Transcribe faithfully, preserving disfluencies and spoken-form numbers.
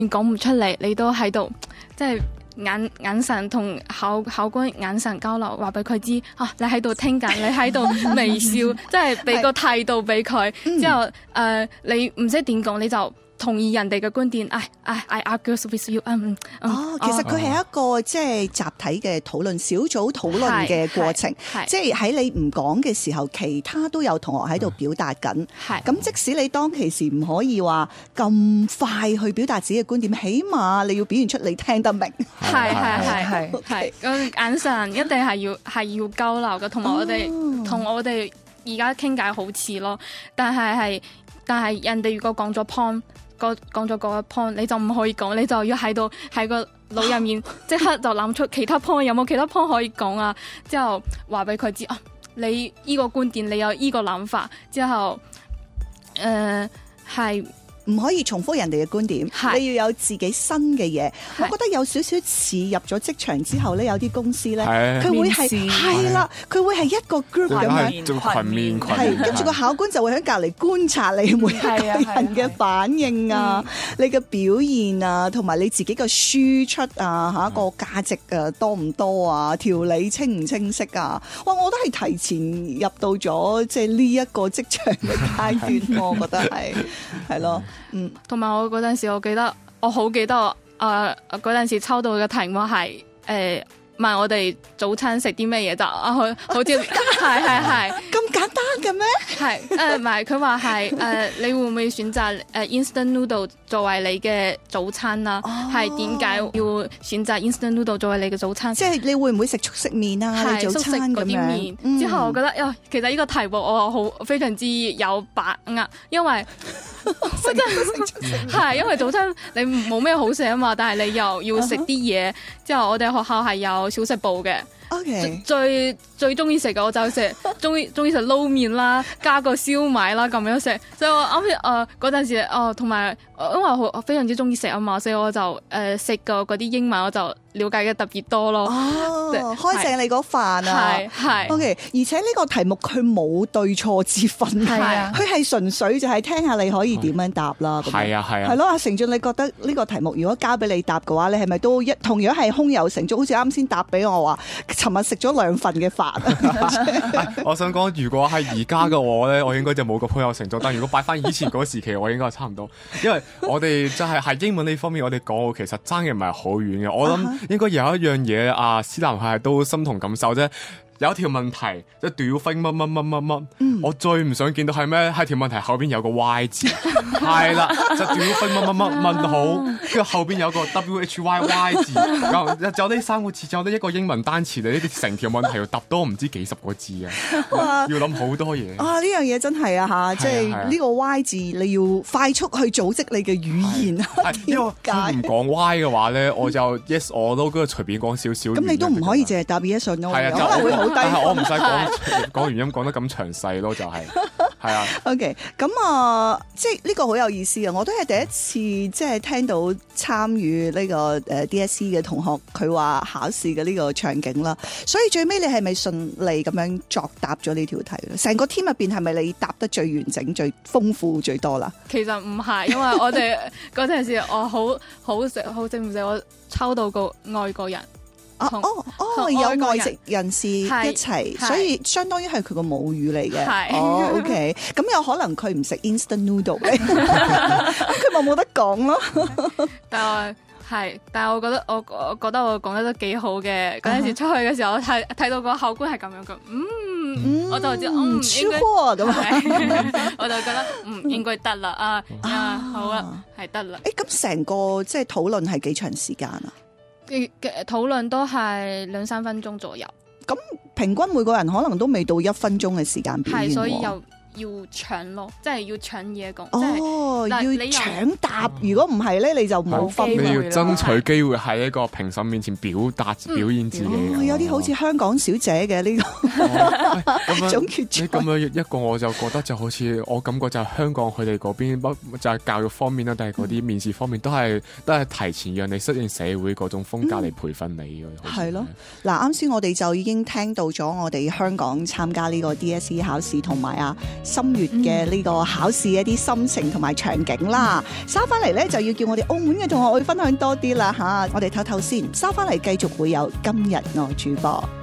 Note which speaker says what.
Speaker 1: 講唔出嚟，你都喺度即係眼眼神同考考官眼神交流，話俾佢知啊，你喺度聽緊，你喺度微笑，即係俾個態度俾佢。之後誒、呃，你唔識點講，你就同意人哋嘅觀點。唉唉，I argue with you。嗯嗯。
Speaker 2: 哦，其實佢係一個即係集體嘅討論、小組討論嘅過程，即係喺你唔講嘅時候，其他都有同學喺度表達緊。係。咁即使你當其時唔可以話咁快去表達自己嘅觀點，起碼你要表現出你聽得明。
Speaker 1: 係係係係係。咁眼神一定係要係要交流嘅，同埋我哋同我哋而家傾偈好似咯，但係係但係人哋如果講咗 point。講咗嗰個 point， 你就唔可以講，你就要喺度喺個腦入面即刻就諗出其他 point， 有冇其他 point 可以講啊？之後話俾佢知啊，你依個觀點，你有依個諗法，之後誒係。呃
Speaker 2: 唔可以重複人哋嘅觀點，你要有自己新嘅嘢。我覺得有少少似入咗職場之後咧，有啲公司咧，佢會係係啦，佢會係一個 group 咁樣，
Speaker 3: 群面群，
Speaker 2: 係跟住個考官就會喺隔離觀察你每一個人嘅反應啊，你嘅表現啊，同埋你自己嘅輸出啊，嚇個價值啊多唔多啊，條理清唔清晰啊？哇！我都係提前入到咗即係呢一個職場嘅階段，我覺得係係咯。嗯，同埋
Speaker 1: 我嗰陣時，我記得我好記得我誒嗰陣時抽到嘅題目係誒、呃、問我哋早餐食啲咩嘢就啊，好好似係係係
Speaker 2: 咁簡單嘅咩？
Speaker 1: 係誒唔係佢話係誒你會唔會選擇誒、呃、instant noodle 作為你嘅早餐啊？係點解要選擇 instant noodle 作為你嘅早餐？
Speaker 2: 即係你會唔會食速食麵啊？你早餐咁樣、嗯、
Speaker 1: 之後我覺得喲，其實呢個題目我好非常之有把握，因為。係，因為早餐你冇咩好食啊嘛，但係你又要食啲嘢。Uh-huh. 之後我哋學校係有小食部嘅。
Speaker 2: Okay.
Speaker 1: 最最中意食嘅我就食中意中意食撈麵啦，加個燒賣啦咁樣食。所以我啱先誒嗰陣時哦，同埋因為我非常之中意食啊嘛，所以我就誒食個嗰啲英文我就了解嘅特別多咯。
Speaker 2: 哦，開正你嗰飯啊！
Speaker 1: 係係。
Speaker 2: O K， 而且呢個題目佢冇對錯之分，係啊，佢係純粹就係聽下你可以點樣答啦。
Speaker 3: 係啊係啊。
Speaker 2: 係咯，阿成俊，你覺得呢個題目如果交俾你答嘅話，你係咪都一同樣係胸有成竹？好似啱先答俾我話，尋日食咗兩份嘅飯。
Speaker 3: 我想講，如果係而家嘅我咧，我應該就冇個胸有成竹。但如果擺翻以前嗰個時期，我應該係差唔多，因為我哋真係喺英文呢方面，我哋講其實爭嘅唔係好遠嘅。我諗應該有一樣嘢，阿思南係都心同感受啫。有一條問題，即係 Do you think 乜乜乜乜乜？我最唔想見到係咩？係條問題後邊有個 Y 字，係啦，就 Do you think 乜乜乜問號，跟住後邊有個 W H Y Y 字，就呢三個字，就呢一個英文單詞，你呢啲成條問題要答多唔知幾十個字啊！要諗好多嘢。
Speaker 2: 啊，呢樣嘢真係啊嚇，即係呢個 Y 字，你要快速去組織你嘅語言啊！
Speaker 3: 因為唔講 Y 嘅話咧，我就 yes 我都嗰個隨便講少少。
Speaker 2: 咁你都唔可以淨係答 yes or no，可能會好。
Speaker 3: 但係我唔使講講原因講得咁詳細咯，就係係啊。
Speaker 2: OK， 咁啊，即係呢個好有意思啊！我都係第一次即係聽到參與呢個誒 D S E 嘅同學佢話考試嘅呢個場景啦。所以最尾你係咪順利咁樣作答咗呢條題咧？成個 team 入邊係咪你答得最完整、最豐富、最多啦？
Speaker 1: 其實唔係，因為我哋嗰陣時我好好食好食唔食，我抽到個外國人。
Speaker 2: 哦哦哦，有外籍人士一齊，所以相當於係佢個母語嚟嘅。哦 ，OK， 咁有可能佢唔食 instant noodle 咧，佢咪冇得講咯。
Speaker 1: 但係係，但係我覺得我我覺得我講得都幾好嘅。嗰陣時出去嘅時候，睇睇到個考官係咁樣講，嗯，我就知嗯
Speaker 2: 應該咁
Speaker 1: 係，我就覺得嗯應該得啦啊啊好啊，係得啦。
Speaker 2: 誒，咁成個即係討論係幾長時間啊？
Speaker 1: 嘅嘅討論都係兩三分鐘左右，
Speaker 2: 咁平均每個人可能都未到一分鐘嘅時間表現喎。係，
Speaker 1: 所以又要搶咯，即係要搶嘢講。
Speaker 2: 哦，要搶答，如果唔係咧，你就冇分。
Speaker 3: 你要爭取機會喺一個評審面前表達、嗯、表現自己。
Speaker 2: 哦、有啲好似香港小姐嘅呢、這個、哦、總決賽。
Speaker 3: 你咁樣一個我就覺得就好似我感覺就係香港佢哋嗰邊，就係教育方面啦，定係嗰啲面試方面都係都係提前讓你適應社會嗰種風格嚟培訓你嘅。
Speaker 2: 係、嗯、咯，嗱啱先我哋就已經聽到咗我哋香港參加呢個 D S E 考試同埋啊心悅嘅呢個考試一啲心情同埋場景啦。稍翻嚟咧就要叫我哋澳門嘅同學去分享多啲啦吓，我哋唞唞先，稍翻嚟繼續會有今日我主播。